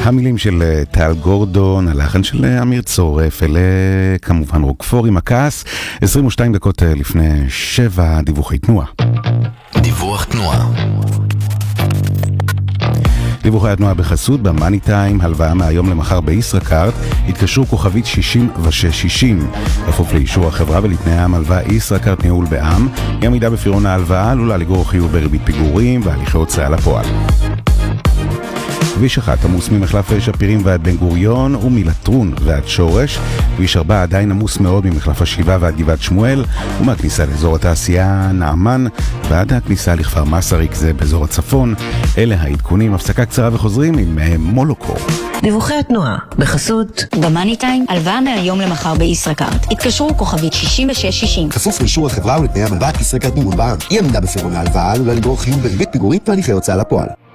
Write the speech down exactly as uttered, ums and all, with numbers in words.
המילים של טל גורדון, הלחן של אמיר צורף, אלה כמובן רוקפור עם הכעס. עשרים ושתיים דקות לפני שבע, דיווחי תנועה. דיווח תנועה. דיווחי התנועה בחסות במאני טיים, הלוואה מהיום למחר בישראכרט, התקשרו כוכבית שישים ושש שישים. כפוף לאישור החברה ולתנאי המלווה ישראכרט ניהול בע"מ, היא עמידה בפירעון ההלוואה עלולה לגרור חיוב בריבית פיגורים והליכי הוצאה לפועל. כביש אחת עמוס ממחלף שפירים ועד בן גוריון ומלטרון ועד שורש. כביש ארבע עדיין עמוס מאוד ממחלף השבעה ועד גבעת שמואל, ומהכניסה לאזור התעשייה נעמן ועד הכניסה לכפר מסריק, זה באזור הצפון. אלה העדכונים, הפסקה קצרה וחוזרים עם מולוקו. דיווחי התנועה בחסות במאני טיים, הלוואה מהיום למחר בישראכרט, התקשרו כוכבית שישים ושש שישים. כפוף לאישור החברה ולתנאי המלווה ישראכרט ניהול בע"מ, היא עמידה בפירעון ההלוואה עלולה לגרור חיוב בריבית פיגורים והליכי הוצאה לפועל.